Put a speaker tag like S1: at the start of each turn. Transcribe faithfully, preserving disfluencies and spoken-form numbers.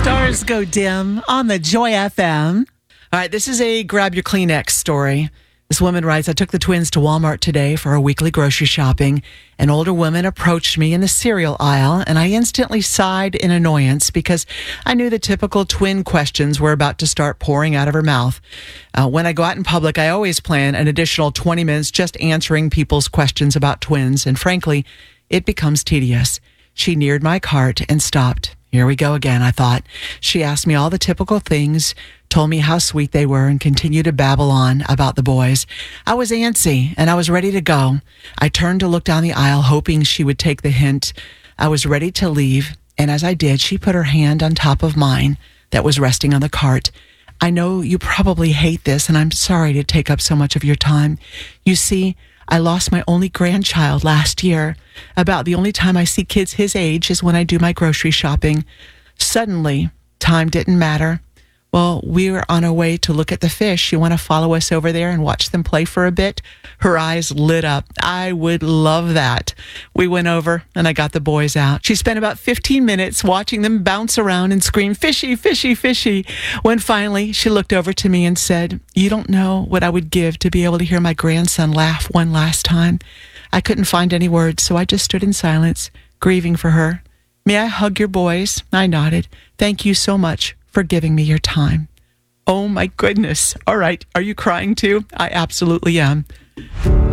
S1: Stars go dim on the Joy F M. All right, this is a grab your Kleenex story. This woman writes, I took the twins to Walmart today for our weekly grocery shopping. An older woman approached me in the cereal aisle, and I instantly sighed in annoyance because I knew the typical twin questions were about to start pouring out of her mouth. Uh, when I go out in public, I always plan an additional twenty minutes just answering people's questions about twins, and frankly, it becomes tedious. She neared my cart and stopped. Here we go again, I thought. She asked me all the typical things, told me how sweet they were, and continued to babble on about the boys. I was antsy, and I was ready to go. I turned to look down the aisle, hoping she would take the hint. I was ready to leave, and as I did, she put her hand on top of mine that was resting on the cart. I know you probably hate this, and I'm sorry to take up so much of your time. You see, I lost my only grandchild last year. About the only time I see kids his age is when I do my grocery shopping. Suddenly, time didn't matter. Well, we were on our way to look at the fish. You want to follow us over there and watch them play for a bit? Her eyes lit up. I would love that. We went over and I got the boys out. She spent about fifteen minutes watching them bounce around and scream, fishy, fishy, fishy. When finally she looked over to me and said, you don't know what I would give to be able to hear my grandson laugh one last time. I couldn't find any words, so I just stood in silence, grieving for her. May I hug your boys? I nodded. Thank you so much for giving me your time. Oh my goodness. All right. Are you crying too? I absolutely am.